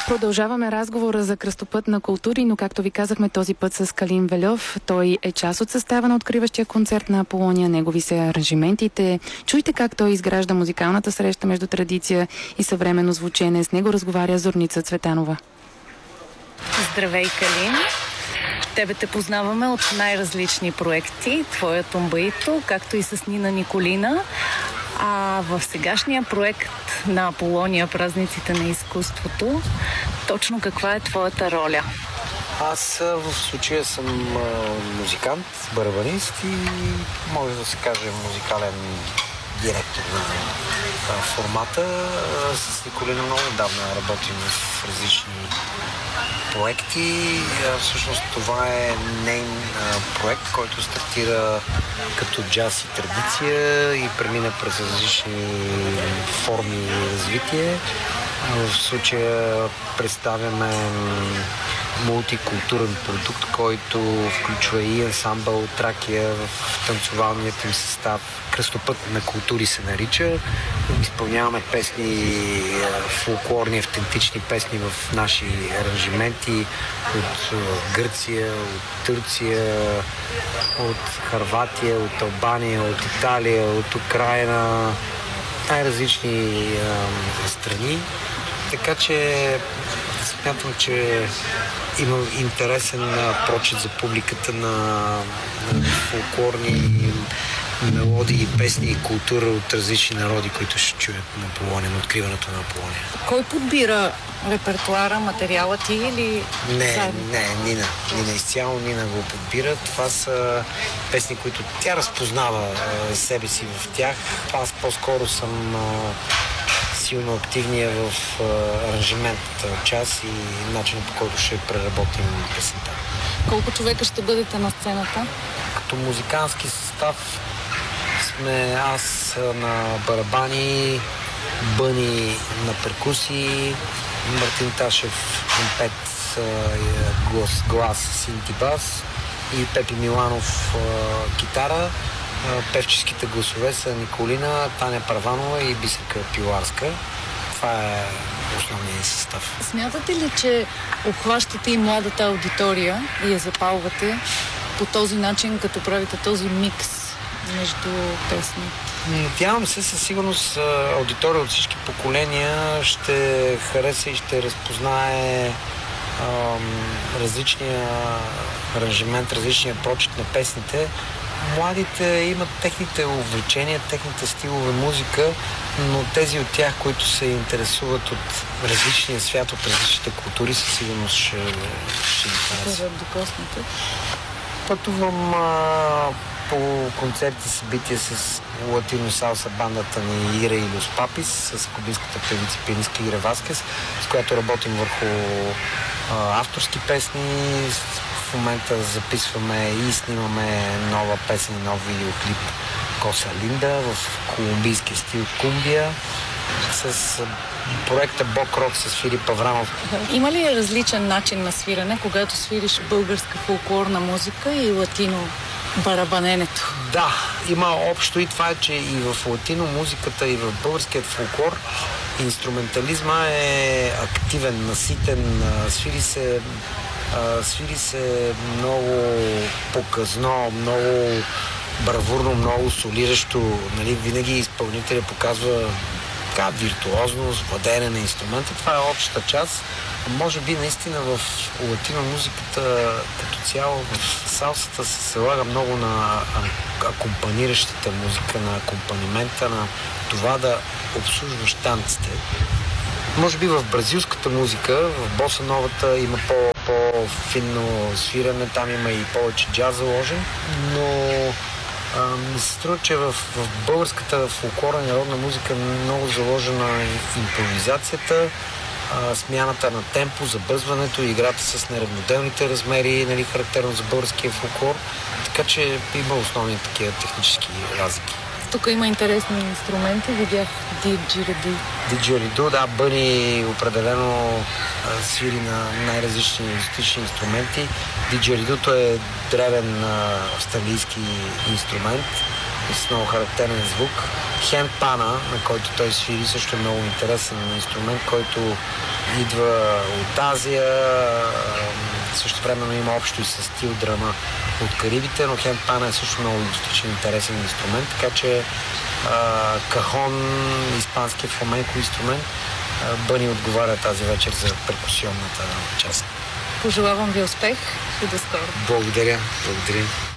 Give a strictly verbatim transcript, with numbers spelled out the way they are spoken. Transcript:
Продължаваме разговора за кръстопът на култури, но както ви казахме този път с Калин Вельов, той е част от състава на откриващия концерт на Аполония, негови са аранжиментите. Чуйте как той изгражда музикалната среща между традиция и съвременно звучене. С него разговаря Зорница Цветанова. Здравей, Калин! Тебе те познаваме от най-различни проекти, твоя Тумбаито, както и с Нина Николина. А в сегашния проект на Аполония, празниците на изкуството, точно каква е твоята роля? Аз в случая съм музикант, барабанист и може да се каже музикален директор на формата. С Николина много давна работим в различни проекти. Всъщност това е нейн проект, който стартира като джаз и традиция и премина през различни форми и развитие. В случая представяме мултикултурен продукт, който включва и ансамбъл Тракия в танцовалният им състав. Кръстопът на култури се нарича. Изпълняваме песни, фолклорни, автентични песни в наши аранжименти от Гърция, от Турция, от Хърватия, от Албания, от Италия, от Украйна, най-различни а, страни. Така че смятам, че има интересен прочит за публиката на, на фолклорни мелодии, песни и култура от различни народи, които ще чуят на Аполония, на откриването на Аполония. Кой подбира репертуара, материала ти или... Не, не, Нина. Нина изцяло Нина го подбира. Това са песни, които тя разпознава а, себе си в тях. Аз по-скоро съм а, силно активния в а, аранжиментната част и начина, по който ще преработим песента. Колко човека ще бъдете на сцената? Като музикански състав сме аз на барабани, Бъни на перкусии, Мартин Ташев тромпет, глас, глас, синт и бас и Пепи Миланов китара. Певческите гласове са Николина, Таня Парванова и Бисерка Пиларска. Това е основният състав. Смятате ли, че обхващате и младата аудитория и я запалвате по този начин, като правите този микс между песни? Надявам се, със сигурност аудитория от всички поколения ще хареса и ще разпознае ам, различния аранжимент, различния прочит на песните. Младите имат техните увлечения, техните стилове музика, но тези от тях, които се интересуват от различния свят, от различните култури, със сигурност ще, ще ги харесат. Пътувам а, по концерти, събития с латино салса бандата ни Ира и Лос Папис, с кубинската певица пианистка Ира Васкес, с която работим върху а, авторски песни. В момента записваме и снимаме нова песен, нов видеоклип Коса Линда в колумбийски стил Кумбия с проекта Бок Рок с Филип Аврамов. Има ли различен начин на свирене, когато свириш българска фолклорна музика и латино барабаненето? Да, има общо и това, че и в латино музиката, и в българският фолклор инструментализма е активен, наситен, свири се свири се много показно, много бравурно, много солиращо. Нали, винаги изпълнителя показва така виртуозност, владеене на инструмента. Това е общата част. Може би наистина в латино музиката като цяло, в салсата се залага много на акомпаниращата музика, на акомпанимента, на това да обслужваш танците. Може би в бразилската музика, в боса новата има по, по-финно свирене, там има и повече джаз заложен, но а, ми се струва, че в, в българската фолклорна народна музика е много заложена импровизацията, а, смяната на темпо, забързването, играта с неравноделните размери, нали, характерно за българския фолклор, така че има основни такива технически разлики. Тук има интересни инструменти. Видях диджериду. Диджериду, да, Бъни определено а, свири на най-различни екзотични инструменти. Диджеридуто е древен а, австралийски инструмент с много характерен звук. Хендпана, на който той свири, също е много интересен инструмент, който идва от Азия, също времено има общо и с стил драма от Карибите, но хендпана е също много източен интересен инструмент, така че а, кахон, испански фламенко инструмент, а, Бъни отговаря тази вечер за перкусионната част. Пожелавам ви успех и до скоро. Благодаря, благодаря.